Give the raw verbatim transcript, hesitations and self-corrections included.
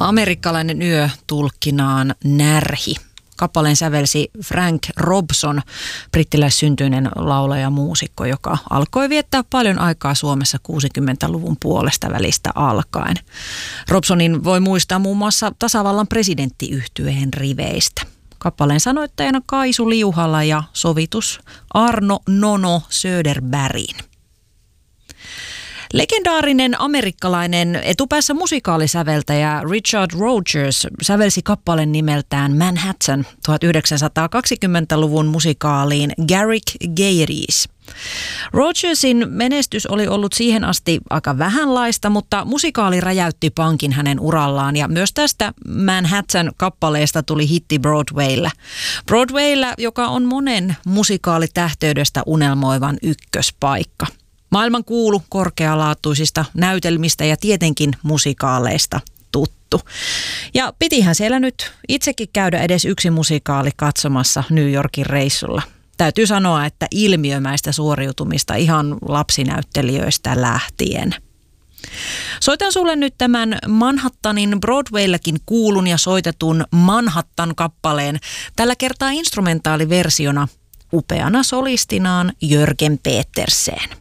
Amerikkalainen yö tulkkinaan närhi. Kappaleen sävelsi Frank Robson, brittiläissyntyinen laulaja ja muusikko, joka alkoi viettää paljon aikaa Suomessa kuusikymmentäluvun puolesta välistä alkaen. Robsonin voi muistaa muun muassa tasavallan presidenttiyhtyeen riveistä. Kappaleen sanoittajana Kaisu Liuhala ja sovitus Arno Nono Söderbergin. Legendaarinen amerikkalainen etupäässä musikaalisäveltäjä Richard Rodgers sävelsi kappaleen nimeltään Manhattan tuhatyhdeksänsataakaksikymmentäluvun musikaaliin Garrick Gayeties. Rodgersin menestys oli ollut siihen asti aika vähänlaista, mutta musikaali räjäytti pankin hänen urallaan ja myös tästä Manhattan-kappaleesta tuli hitti Broadwaylla. Broadwaylla, joka on monen musikaalitähteydestä unelmoivan ykköspaikka. Maailman kuulu korkealaatuisista näytelmistä ja tietenkin musikaaleista tuttu. Ja pitihän siellä nyt itsekin käydä edes yksi musikaali katsomassa New Yorkin reissulla. Täytyy sanoa, että ilmiömäistä suoriutumista ihan lapsinäyttelijöistä lähtien. Soitan sulle nyt tämän Manhattanin Broadwayllakin kuulun ja soitetun Manhattan-kappaleen, tällä kertaa instrumentaaliversiona upeana solistinaan Jörgen Petersen.